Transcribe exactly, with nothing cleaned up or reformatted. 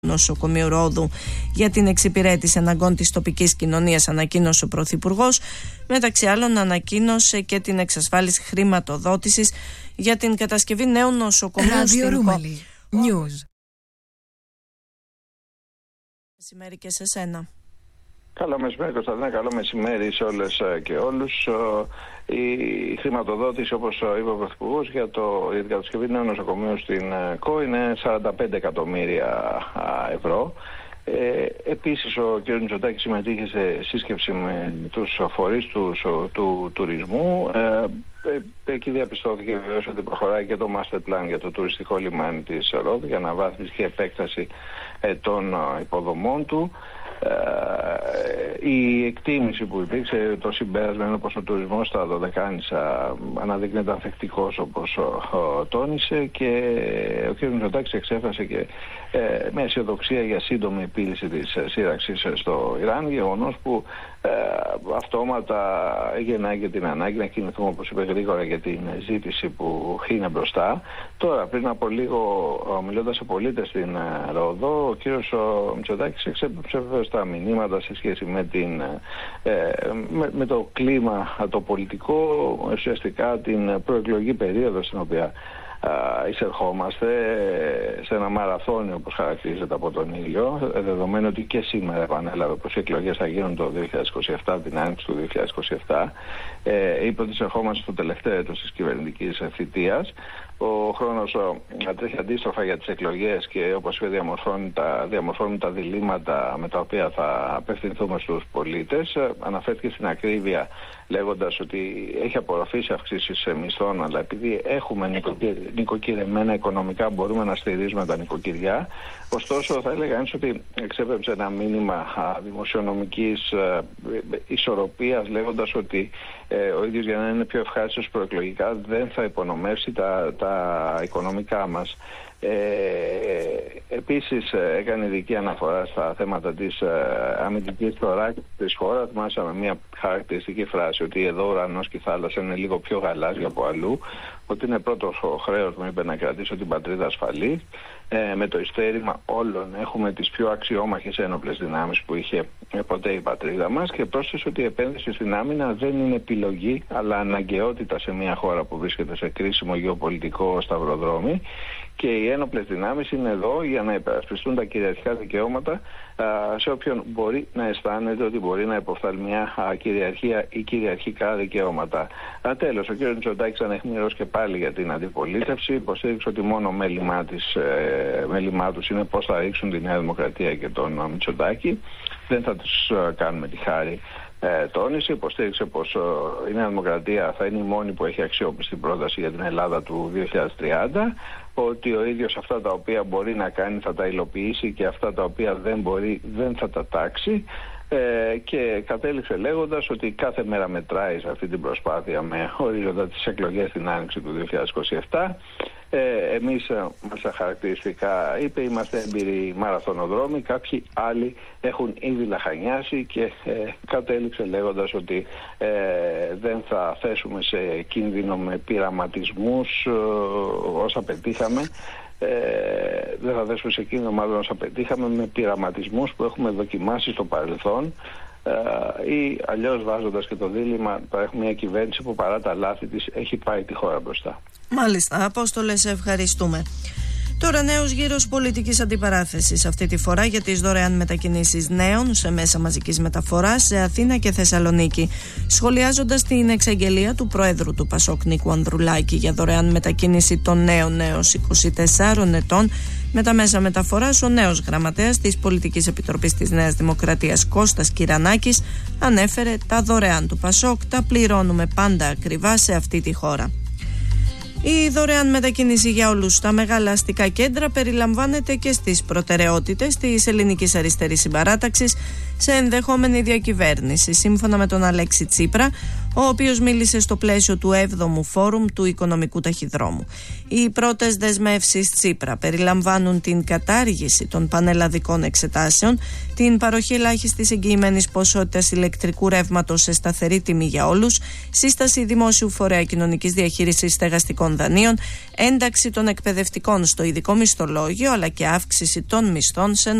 νοσοκομείου Ρόδου για την εξυπηρέτηση αναγκών της τοπικής κοινωνίας, ανακοίνωσε ο Πρωθυπουργός. Μεταξύ άλλων, ανακοίνωσε και την εξασφάλιση χρηματοδότησης για την κατασκευή νέων νοσοκομείων στην χώρα. News. Μεσημέρι και σε σένα. Καλό μεσημέρι, Κωνσταντίνα. Καλό μεσημέρι σε όλες και όλους. Η χρηματοδότηση, όπως είπε ο Πρωθυπουργός, για, το, για την κατασκευή νέου νοσοκομείου στην ΚΟ είναι σαράντα πέντε εκατομμύρια ευρώ. Ε, επίσης, ο κ. Μητσοτάκης συμμετείχε σε σύσκεψη με τους φορείς του, του, του τουρισμού. Ε, εκεί διαπιστώθηκε βεβαίως ότι προχωράει και το master plan για το τουριστικό λιμάνι της Ρόδου για αναβάθμιση και επέκταση ε, των υποδομών του. Uh, η εκτίμηση που υπήρξε, το συμπέρασμα είναι πως ο τουρισμός στα Δωδεκάνησα αναδείκνεται ανθεκτικός, όπως ο, ο, τόνισε, και ο κ. Μητσοτάκης εξέφρασε και ε, με αισιοδοξία για σύντομη επίλυση της σύραξης στο Ιράν, γεγονός που ε, αυτόματα έγινε και την ανάγκη να κινηθούμε, όπως είπε, γρήγορα για την ζήτηση που είναι μπροστά. Τώρα, πριν από λίγο, μιλώντας σε πολίτες στην Ρόδο, ο κ. Μητσοτάκης εξέπεψε τα μηνύματα σε σχέση με, την, ε, με, με το κλίμα το πολιτικό, ουσιαστικά την προεκλογική περίοδο στην οποία Uh, εισερχόμαστε σε ένα μαραθώνιο, όπως χαρακτηρίζεται από τον ήλιο, δεδομένου ότι και σήμερα επανέλαβε πως οι εκλογές θα γίνουν το δύο χιλιάδες είκοσι επτά, την άνοιξη του δύο χιλιάδες είκοσι επτά. Ε, είπε ότι εισερχόμαστε στο τελευταίο έτος της κυβερνητικής θητείας. Ο χρόνος τρέχει αντίστροφα για τις εκλογές και, όπως είπε, διαμορφώνουν τα, διαμορφώνουν τα διλήμματα με τα οποία θα απευθυνθούμε στους πολίτες. Αναφέρθηκε στην ακρίβεια λέγοντας ότι έχει απορροφήσει αυξήσεις μισθών, αλλά επειδή έχουμε νοικοκυρεμένα οικονομικά μπορούμε να στηρίζουμε τα νοικοκυριά. Ωστόσο, θα έλεγα έτσι ότι εξέπεψε ένα μήνυμα δημοσιονομικής ισορροπίας, λέγοντας ότι ε, ο ίδιος, για να είναι πιο ευχάριστος προεκλογικά, δεν θα υπονομεύσει τα, τα οικονομικά μας. Ε, επίσης έκανε ειδική αναφορά στα θέματα της ε, αμυντικής θωράκης της χώρας. Μάσαμε μια χαρακτηριστική φράση ότι εδώ ο ουρανός και η θάλασσα είναι λίγο πιο γαλάζια από αλλού, ότι είναι πρώτο ο χρέος μου, είπε, να κρατήσω την πατρίδα ασφαλή. Ε, με το ειστέρημα όλων έχουμε τις πιο αξιόμαχες ένοπλες δυνάμεις που είχε ποτέ η πατρίδα μας, και πρόσθεσε ότι η επένδυση στην άμυνα δεν είναι επιλογή αλλά αναγκαιότητα σε μια χώρα που βρίσκεται σε κρίσιμο γεωπολιτικό σταυροδρόμι, και οι ένοπλες δυνάμεις είναι εδώ για να υπερασπιστούν τα κυριαρχικά δικαιώματα α, σε όποιον μπορεί να αισθάνεται ότι μπορεί να υποφθαλμιά α, κυριαρχία ή κυριαρχικά δικαιώματα. Α, τέλος, ο κ. Μητσοτάκης αναιχμήρωσε και πάλι για την αντιπολίτευση. Υποστήριξε ότι μόνο μέλημά, της, ε, μέλημά τους είναι πώς θα ρίξουν τη Νέα Δημοκρατία και τον Μητσοτάκη. Δεν θα τους ε, κάνουμε τη χάρη. Ε, τόνισε, υποστήριξε πως ε, η Νέα Δημοκρατία θα είναι η μόνη που έχει αξιόπιστη πρόταση για την Ελλάδα του δύο χιλιάδες τριάντα, ότι ο ίδιος αυτά τα οποία μπορεί να κάνει θα τα υλοποιήσει και αυτά τα οποία δεν μπορεί δεν θα τα τάξει. Ε, και κατέληξε λέγοντας ότι κάθε μέρα μετράει σε αυτή την προσπάθεια με ορίζοντα τις εκλογές στην άνοιξη του δύο χιλιάδες είκοσι επτά. Ε, εμείς μας τα χαρακτηριστικά, είπε, είμαστε έμπειροι μαραθωνοδρόμοι, κάποιοι άλλοι έχουν ήδη λαχανιάσει, και ε, κατέληξε λέγοντας ότι ε, δεν θα θέσουμε σε κίνδυνο με πειραματισμούς ε, όσα πετύχαμε. Ε, δεν θα θέσουμε σε κίνδυνο μάλλον όσα πετύχαμε με πειραματισμούς που έχουμε δοκιμάσει στο παρελθόν, ε, ή αλλιώς βάζοντας και το δίλημμα, θα έχουμε μια κυβέρνηση που παρά τα λάθη της έχει πάει τη χώρα μπροστά. Μάλιστα, Απόστολε, σε ευχαριστούμε. Τώρα, νέος γύρος πολιτικής αντιπαράθεσης, αυτή τη φορά για τις δωρεάν μετακινήσεις νέων σε μέσα μαζικής μεταφοράς σε Αθήνα και Θεσσαλονίκη. Σχολιάζοντας την εξαγγελία του Προέδρου του Πασόκ Νίκου Ανδρουλάκη για δωρεάν μετακίνηση των νέων έως είκοσι τεσσάρων ετών με τα μέσα μεταφοράς, ο νέος γραμματέας της Πολιτικής Επιτροπής της Νέας Δημοκρατίας Κώστας Κυρανάκης ανέφερε: τα δωρεάν του Πασόκ τα πληρώνουμε πάντα ακριβά σε αυτή τη χώρα. Η δωρεάν μετακίνηση για όλους στα μεγάλα αστικά κέντρα περιλαμβάνεται και στις προτεραιότητες της ελληνικής αριστερής συμπαράταξης σε ενδεχόμενη διακυβέρνηση. Σύμφωνα με τον Αλέξη Τσίπρα, ο οποίος μίλησε στο πλαίσιο του έβδομου Φόρουμ του Οικονομικού Ταχυδρόμου. Οι πρώτες δεσμεύσεις Τσίπρα περιλαμβάνουν την κατάργηση των πανελλαδικών εξετάσεων, την παροχή ελάχιστης εγγυημένης ποσότητας ηλεκτρικού ρεύματος σε σταθερή τιμή για όλους, σύσταση δημόσιου φορέα κοινωνικής διαχείρισης στεγαστικών δανείων, ένταξη των εκπαιδευτικών στο ειδικό μισθολόγιο αλλά και αύξηση των μισθών σε